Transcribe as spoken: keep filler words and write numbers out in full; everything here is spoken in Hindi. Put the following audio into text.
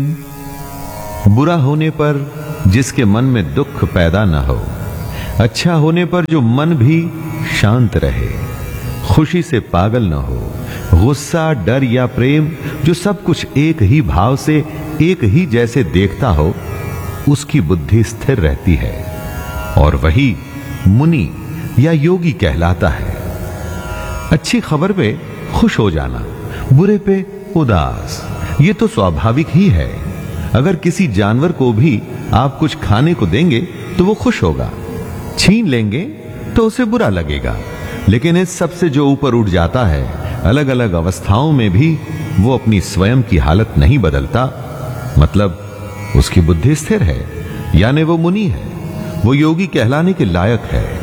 बुरा होने पर जिसके मन में दुख पैदा न हो, अच्छा होने पर जो मन भी शांत रहे, खुशी से पागल न हो, गुस्सा, डर या प्रेम जो सब कुछ एक ही भाव से एक ही जैसे देखता हो, उसकी बुद्धि स्थिर रहती है और वही मुनि या योगी कहलाता है। अच्छी खबर पे खुश हो जाना, बुरे पे उदास, ये तो स्वाभाविक ही है। अगर किसी जानवर को भी आप कुछ खाने को देंगे तो वो खुश होगा, छीन लेंगे तो उसे बुरा लगेगा। लेकिन इस सब से जो ऊपर उठ जाता है, अलग अलग अवस्थाओं में भी वो अपनी स्वयं की हालत नहीं बदलता, मतलब उसकी बुद्धि स्थिर है, यानी वो मुनि है, वो योगी कहलाने के लायक है।